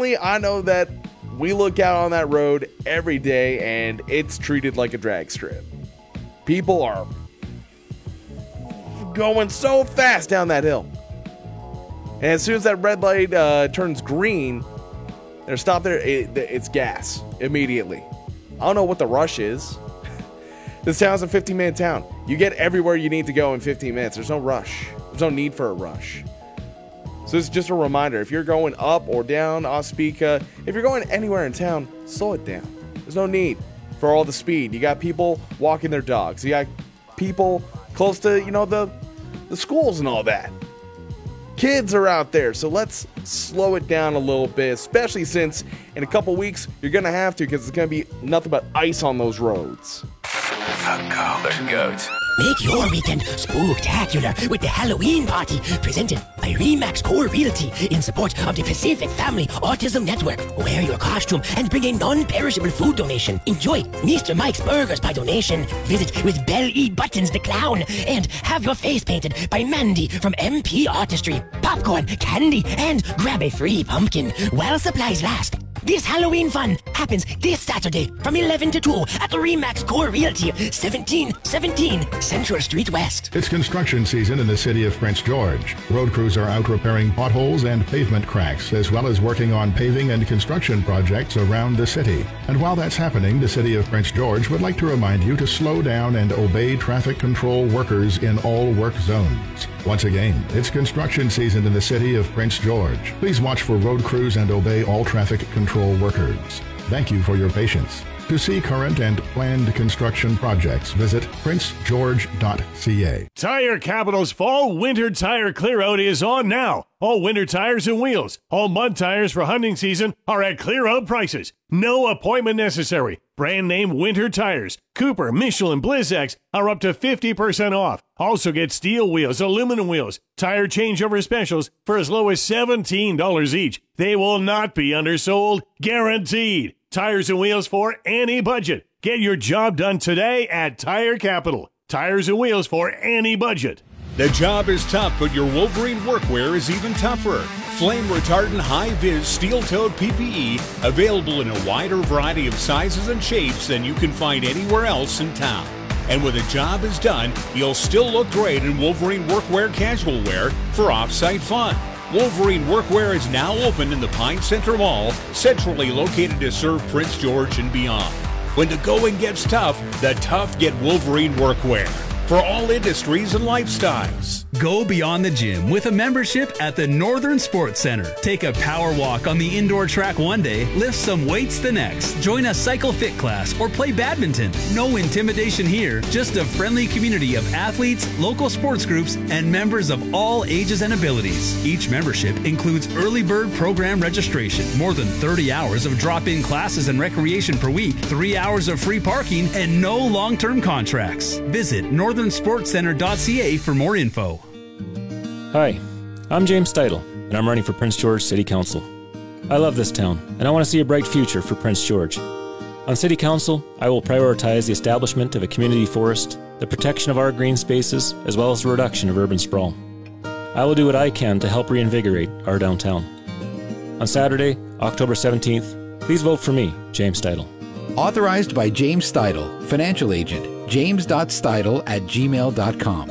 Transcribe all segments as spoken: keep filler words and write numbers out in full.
personally, I know that we look out on that road every day and it's treated like a drag strip. People are going so fast down that hill. And as soon as that red light uh, turns green, they're stopped there, it, it's gas immediately. I don't know what the rush is. This town's a fifteen minute town. You get everywhere you need to go in fifteen minutes. There's no rush. There's no need for a rush. So it's just a reminder. If you're going up or down Ospika, if you're going anywhere in town, slow it down. There's no need for all the speed. You got people walking their dogs. You got people close to, you know, the, the schools and all that. Kids are out there, so let's slow it down a little bit, especially since in a couple weeks you're going to have to, because it's going to be nothing but ice on those roads. The Color Goat. Make your weekend spooktacular with the Halloween party presented by Remax Core Realty in support of the Pacific Family Autism Network. Wear your costume and bring a non-perishable food donation. Enjoy Mister Mike's Burgers by donation. Visit with Belly Buttons the Clown and have your face painted by Mandy from M P Artistry. Popcorn, candy, and grab a free pumpkin while supplies last. This Halloween fun happens this Saturday from eleven to two at the Remax Core Realty, seventeen seventeen Central Street West. It's construction season in the city of Prince George. Road crews are out repairing potholes and pavement cracks, as well as working on paving and construction projects around the city. And while that's happening, the city of Prince George would like to remind you to slow down and obey traffic control workers in all work zones. Once again, it's construction season in the city of Prince George. Please watch for road crews and obey all traffic control workers. Thank you for your patience. To see current and planned construction projects, visit prince george dot c a. Tire Capital's Fall Winter Tire Clearout is on now. All winter tires and wheels, all mud tires for hunting season are at clearout prices. No appointment necessary. Brand name winter tires, Cooper, Michelin, Blizzak are up to fifty percent off. Also get steel wheels, aluminum wheels, tire changeover specials for as low as seventeen dollars each. They will not be undersold, guaranteed. Tires and wheels for any budget. Get your job done today at Tire Capital. Tires and wheels for any budget. The job is tough, but your Wolverine workwear is even tougher. Flame retardant high-vis steel-toed P P E available in a wider variety of sizes and shapes than you can find anywhere else in town. And when the job is done, you'll still look great in Wolverine workwear casual wear for off-site fun. Wolverine Workwear is now open in the Pine Center Mall, centrally located to serve Prince George and beyond. When the going gets tough, the tough get Wolverine Workwear. For all industries and lifestyles. Go beyond the gym with a membership at the Northern Sports Center. Take a power walk on the indoor track one day, lift some weights the next, join a cycle fit class, or play badminton. No intimidation here, just a friendly community of athletes, local sports groups, and members of all ages and abilities. Each membership includes early bird program registration, more than thirty hours of drop-in classes and recreation per week, three hours of free parking, and no long-term contracts. Visit northern sports center dot c a for more info. Hi, I'm James Steidel, and I'm running for Prince George City Council. I love this town, and I want to see a bright future for Prince George. On City Council, I will prioritize the establishment of a community forest, the protection of our green spaces, as well as the reduction of urban sprawl. I will do what I can to help reinvigorate our downtown. On Saturday, October seventeenth, please vote for me, James Steidel. Authorized by James Steidel, financial agent, james dot steidel at gmail dot com.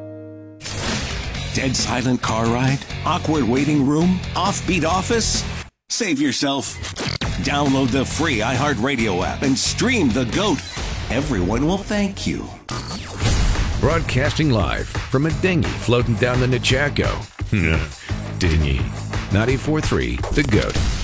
Dead silent car ride? Awkward waiting room? Offbeat office? Save yourself. Download the free iHeartRadio app and stream The GOAT. Everyone will thank you. Broadcasting live from a dinghy floating down the Nechako. Dinghy. ninety-four point three The GOAT.